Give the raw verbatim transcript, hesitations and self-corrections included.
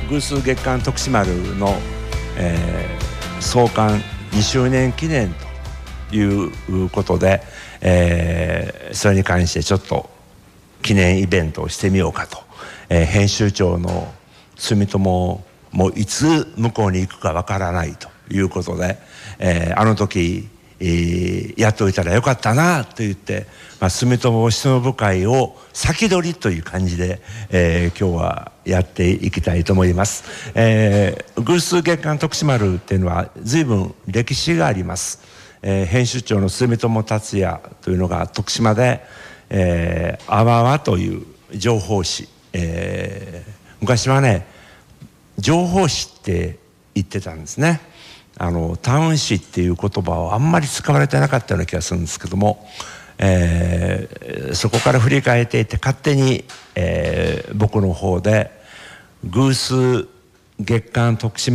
偶数月刊徳島丸の、えー、創刊にしゅうねん記念ということで、えー、それに関してちょっと記念イベントをしてみようかと、えー、編集長の住友もいつ向こうに行くかわからないということで、えー、あの時、えー、やっておいたらよかったなと言って、まあ、住友忍ぶ会を先取りという感じで、えー、今日はやっていきたいと思います。えー、偶数月刊徳島丸っていうのは随分歴史があります。えー、編集長の住友達也というのが徳島で、えー、あわわという情報誌、えー、昔はね情報誌って言ってたんですね。あのタウン誌っていう言葉をあんまり使われてなかったような気がするんですけども、えー、そこから振り返っていって勝手に、えー、僕の方で偶数月刊徳島